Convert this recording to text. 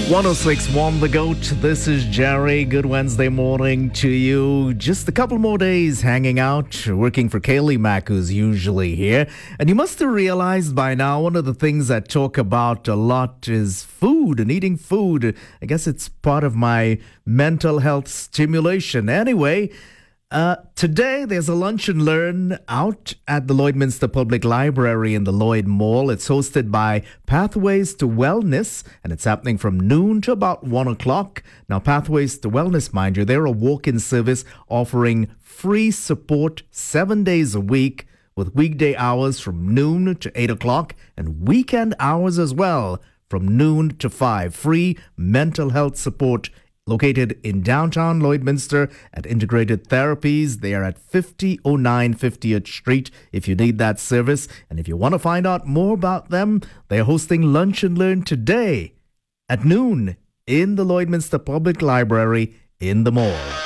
106.1 The Goat. This is Jerry. Good Wednesday morning to you. Just a couple more days hanging out, working for Kaylee Mack, who's usually here. And you must have realized by now one of the things I talk about a lot is food and eating food. I guess it's part of my mental health stimulation. Anyway, today there's a lunch and learn out at the Lloydminster Public Library in the Lloyd Mall. It's hosted by Pathways to Wellness, and it's happening from noon to about 1 o'clock. Now, Pathways to Wellness, mind you, they're a walk-in service offering free support 7 days a week with weekday hours from noon to 8 o'clock and weekend hours as well from noon to 5. Free mental health support located in downtown Lloydminster at Integrated Therapies. They are at 5009 50th Street if you need that service. And if you want to find out more about them, they're hosting Lunch and Learn today at noon in the Lloydminster Public Library in the mall.